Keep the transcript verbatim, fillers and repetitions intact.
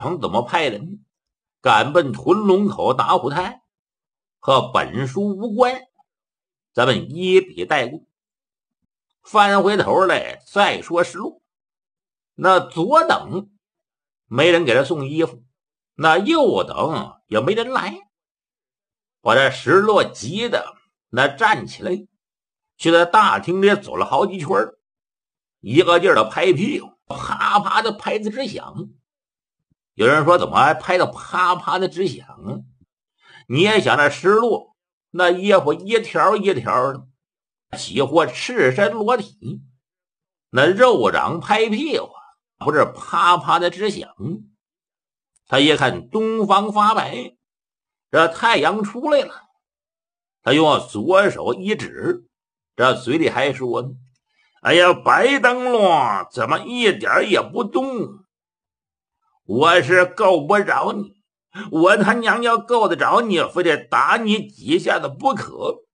长怎么派人赶奔屯龙口打虎台，和本书无关，咱们一笔带过。翻回头来再说实录。那左等没人给他送衣服，那右等也没人来，把这石落急的那站起来，去在大厅里走了好几圈，一个劲儿的拍屁股，啪啪的拍的直响。有人说怎么还拍的啪啪的直响啊？你也想那石落那衣服一条一条的，几乎赤身裸体，那肉掌拍屁股不是啪啪的直响。他一看东方发白，这太阳出来了，他用左手一指，这嘴里还说呢，哎呀，白灯笼怎么一点也不动？我是够不着你，我他娘要够得着你，非得打你几下子不可。